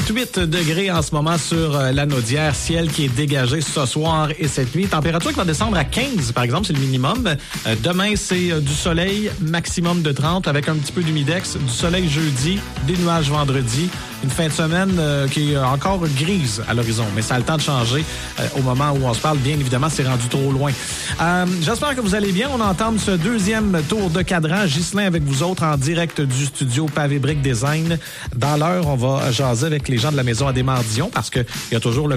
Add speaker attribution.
Speaker 1: 28 degrés en ce moment sur la Naudière. Ciel qui est dégagé ce soir et cette nuit. Température qui va descendre à 15, par exemple, c'est le minimum. Demain, c'est du soleil, maximum de 30, avec un petit peu d'humidex. Du soleil jeudi, des nuages vendredi. Une fin de semaine qui est encore grise à l'horizon, mais ça a le temps de changer au moment où on se parle. Bien évidemment, c'est rendu trop loin. J'espère que vous allez bien. On entame ce deuxième tour de cadran. Ghislain avec vous autres en direct du studio Pavé Brick Design. Dans l'heure, on va jaser avec les gens de la maison à Desmardions parce qu'il y a toujours le